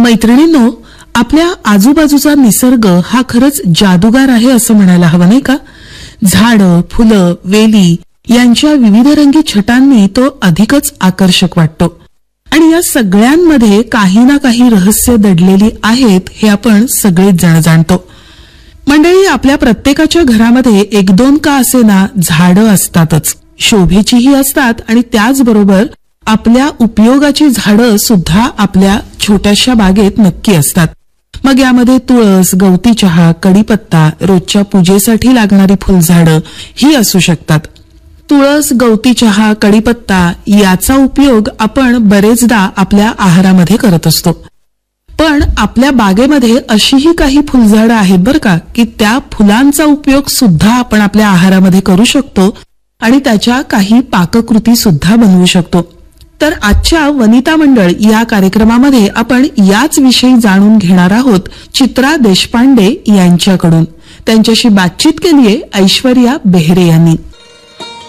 मैत्रिणींनो, आपल्या आजूबाजूचा निसर्ग हा खरंच जादूगार आहे असं म्हणायला हवं नाही का? झाडं, फुलं, वेली यांच्या विविधरंगी छटांनी तो अधिकच आकर्षक वाटतो. आणि या सगळ्यांमध्ये काही ना काही रहस्य दडलेली आहेत हे आपण सगळेच जण जाणतो. मंडळी, आपल्या प्रत्येकाच्या घरामध्ये एक दोन का असेना झाडं असतातच. शोभेचीही असतात आणि त्याचबरोबर आपल्या उपयोगाची झाडं सुद्धा आपल्या छोट्याशा बागेत नक्की असतात. मग यामध्ये तुळस, गवती चहा, कडीपत्ता, रोजच्या पूजेसाठी लागणारी फुलझाडं ही असू शकतात. तुळस, गवती चहा, कडीपत्ता याचा उपयोग आपण बरेचदा आपल्या आहारामध्ये करत असतो. पण आपल्या बागेमध्ये अशीही काही फुलझाडं आहेत बरं का, की त्या फुलांचा उपयोग सुद्धा आपण आपल्या आहारामध्ये करू शकतो आणि त्याच्या काही पाककृती सुद्धा बनवू शकतो. तर आजच्या वनिता मंडळ या कार्यक्रमामध्ये आपण याच विषयी जाणून घेणार आहोत चित्रा देशपांडे यांच्याकडून. त्यांच्याशी बातचीत केलीये ऐश्वर्या बेहरे यांनी.